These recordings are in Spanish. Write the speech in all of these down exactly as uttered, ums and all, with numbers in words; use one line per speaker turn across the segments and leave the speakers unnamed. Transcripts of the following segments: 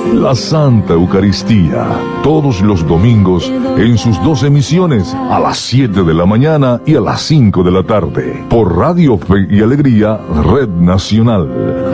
La Santa Eucaristía, todos los domingos en sus dos emisiones, a las siete de la mañana y a las cinco de la tarde, por Radio Fe y Alegría, Red Nacional.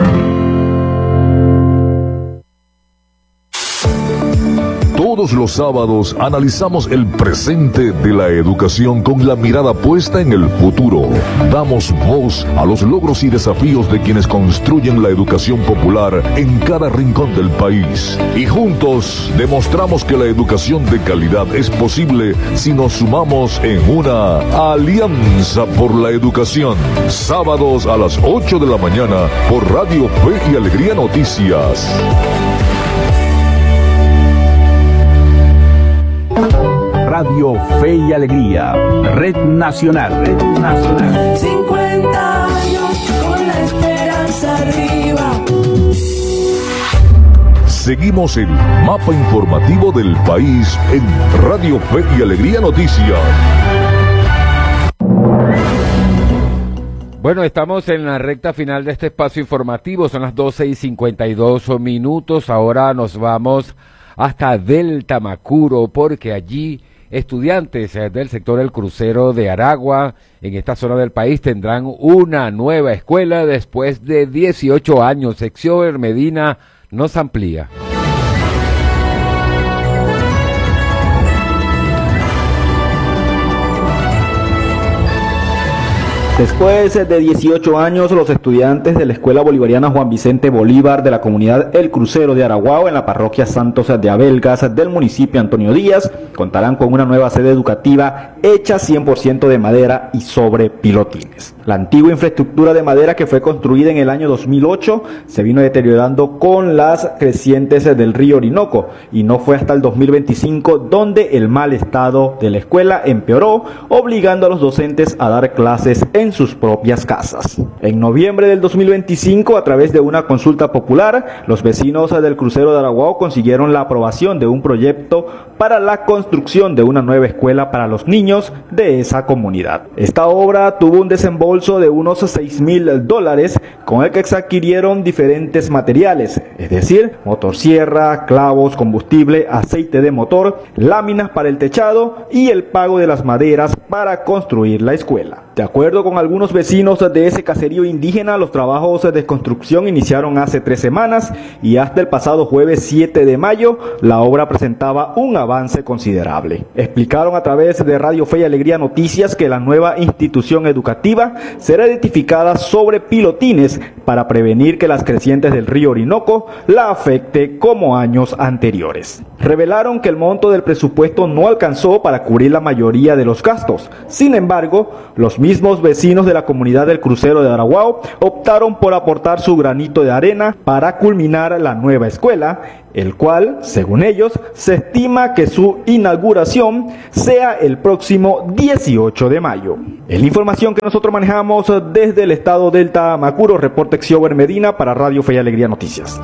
Todos los sábados analizamos el presente de la educación con la mirada puesta en el futuro. Damos voz a los logros y desafíos de quienes construyen la educación popular en cada rincón del país. Y juntos demostramos que la educación de calidad es posible si nos sumamos en una alianza por la educación. Sábados a las ocho de la mañana por Radio Fe y Alegría Noticias.
Radio Fe y Alegría, Red Nacional, Red Nacional.
cincuenta años con la esperanza arriba.
Seguimos el mapa informativo del país en Radio Fe y Alegría Noticias.
Bueno, estamos en la recta final de este espacio informativo, son las doce y cincuenta y dos minutos, ahora nos vamos hasta Delta Macuro, porque allí estudiantes del sector El Crucero de Aragua, en esta zona del país, tendrán una nueva escuela después de dieciocho años. Sección Medina nos amplía.
Después de dieciocho años, los estudiantes de la Escuela Bolivariana Juan Vicente Bolívar de la comunidad El Crucero de Araguao en la parroquia Santos de Abelgas del municipio Antonio Díaz contarán con una nueva sede educativa hecha cien por ciento de madera y sobre pilotines. La antigua infraestructura de madera, que fue construida en el año dos mil ocho, se vino deteriorando con las crecientes del río Orinoco y no fue hasta el dos mil veinticinco donde el mal estado de la escuela empeoró, obligando a los docentes a dar clases en sus propias casas. En noviembre del dos mil veinticinco, a través de una consulta popular, los vecinos del Crucero de Araguao consiguieron la aprobación de un proyecto para la construcción de una nueva escuela para los niños de esa comunidad. Esta obra tuvo un desembolso de unos seis mil dólares, con el que se adquirieron diferentes materiales, es decir, motosierra, clavos, combustible, aceite de motor, láminas para el techado y el pago de las maderas para construir la escuela. De acuerdo con algunos vecinos de ese caserío indígena, los trabajos de construcción iniciaron hace tres semanas y hasta el pasado jueves siete de mayo la obra presentaba un avance considerable. Explicaron a través de Radio Fe y Alegría Noticias que la nueva institución educativa será edificada sobre pilotines para prevenir que las crecientes del río Orinoco la afecte como años anteriores. Revelaron que el monto del presupuesto no alcanzó para cubrir la mayoría de los gastos. Sin embargo, los mismos vecinos de la comunidad del Crucero de Araguao optaron por aportar su granito de arena para culminar la nueva escuela, el cual, según ellos, se estima que su inauguración sea el próximo dieciocho de mayo. Es la información que nosotros manejamos desde el estado Delta Macuro. Reporte Xiober Medina para Radio Fe y Alegría Noticias.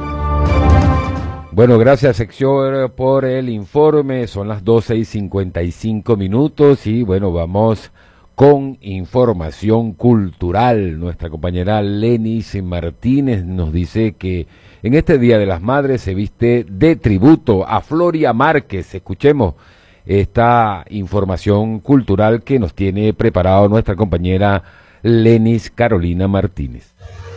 Bueno, gracias Xiober por el informe. Son las doce y cincuenta y cinco minutos y bueno, vamos con información cultural. Nuestra compañera Lenis Martínez nos dice que en este Día de las Madres se viste de tributo a Floria Márquez. Escuchemos esta información cultural que nos tiene preparado nuestra compañera Lenis Carolina Martínez.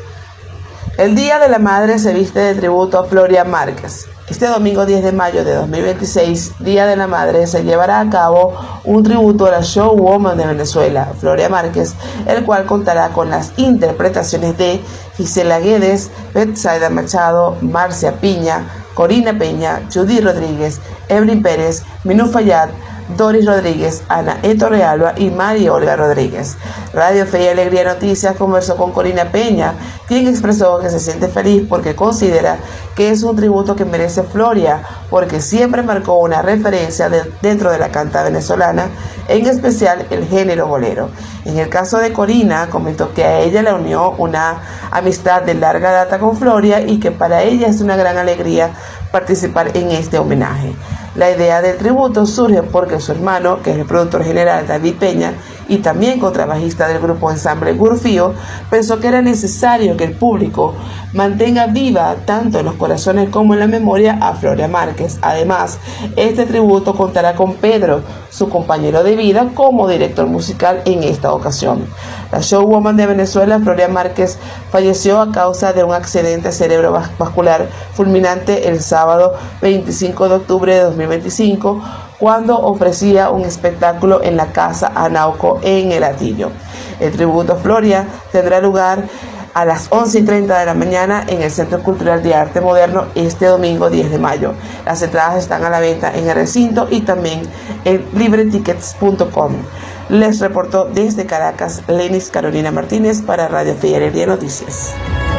El Día de la Madre se viste de tributo a Floria Márquez. Este domingo diez de mayo de dos mil veintiséis, Día de la Madre, se llevará a cabo un tributo a la showwoman de Venezuela, Floria Márquez, el cual contará con las interpretaciones de Gisela Guedes, Betsaida Machado, Marcia Piña, Corina Peña, Judy Rodríguez, Evelyn Pérez, Minú Fayad, Doris Rodríguez, Ana Eto Realba y María Olga Rodríguez. Radio Fe y Alegría Noticias conversó con Corina Peña, quien expresó que se siente feliz porque considera que es un tributo que merece Floria, porque siempre marcó una referencia de, dentro de la canta venezolana, en especial el género bolero. En el caso de Corina, comentó que a ella le unió una amistad de larga data con Floria y que para ella es una gran alegría participar en este homenaje. La idea del tributo surge porque su hermano, que es el productor general David Peña, y también contrabajista del grupo ensamble Gurfío, pensó que era necesario que el público mantenga viva tanto en los corazones como en la memoria a Floria Márquez. Además, este tributo contará con Pedro, su compañero de vida, como director musical en esta ocasión. La showwoman de Venezuela, Floria Márquez, falleció a causa de un accidente cerebrovascular fulminante el sábado veinticinco de octubre de dos mil veinticinco, cuando ofrecía un espectáculo en la Casa Anauco en El Hatillo. El tributo a Floria tendrá lugar a las once y treinta de la mañana en el Centro Cultural de Arte Moderno este domingo diez de mayo. Las entradas están a la venta en el recinto y también en libre tickets punto com. Les reportó desde Caracas Lenis Carolina Martínez para Radio Fe y Alegría Noticias.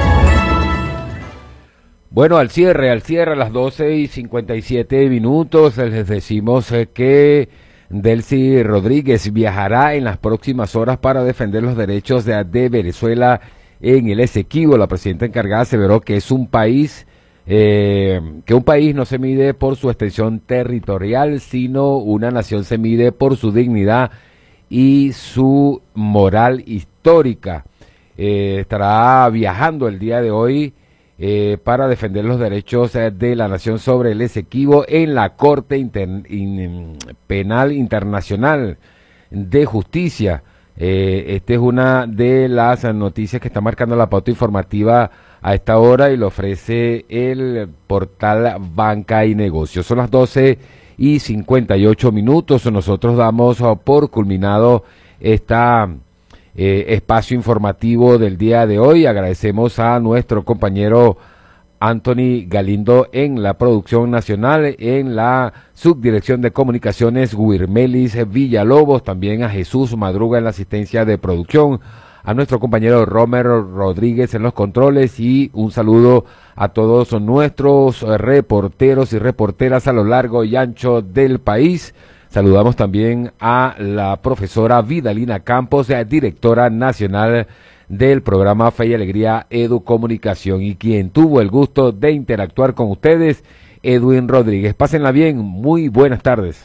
Bueno, al cierre, al cierre a las doce y cincuenta y siete minutos, les decimos eh, que Delcy Rodríguez viajará en las próximas horas para defender los derechos de, de Venezuela en el Esequibo. La presidenta encargada aseveró que es un país, eh, que un país no se mide por su extensión territorial, sino una nación se mide por su dignidad y su moral histórica. Eh, estará viajando el día de hoy eh, para defender los derechos eh, de la nación sobre el Esequibo en la Corte Inter in Penal Internacional de Justicia. Eh, esta es una de las noticias que está marcando la pauta informativa a esta hora y lo ofrece el portal Banca y Negocios. Son las doce y cincuenta y ocho minutos. Nosotros damos por culminado esta eh, espacio informativo del día de hoy. Agradecemos a nuestro compañero Anthony Galindo en la producción nacional, en la subdirección de comunicaciones Guirmelis Villalobos, también a Jesús Madruga en la asistencia de producción, a nuestro compañero Romero Rodríguez en los controles y un saludo a todos nuestros reporteros y reporteras a lo largo y ancho del país. Saludamos también a la profesora Vidalina Campos, directora nacional del programa Fe y Alegría Educomunicación, y quien tuvo el gusto de interactuar con ustedes, Edwin Rodríguez. Pásenla bien, muy buenas tardes.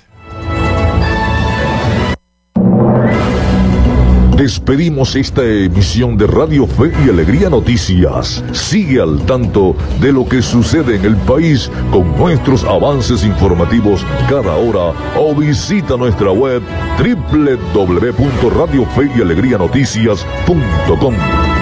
Despedimos esta emisión de Radio Fe y Alegría Noticias. Sigue al tanto de lo que sucede en el país con nuestros avances informativos cada hora o visita nuestra web doble u doble u doble u punto radio fe y alegría noticias punto com.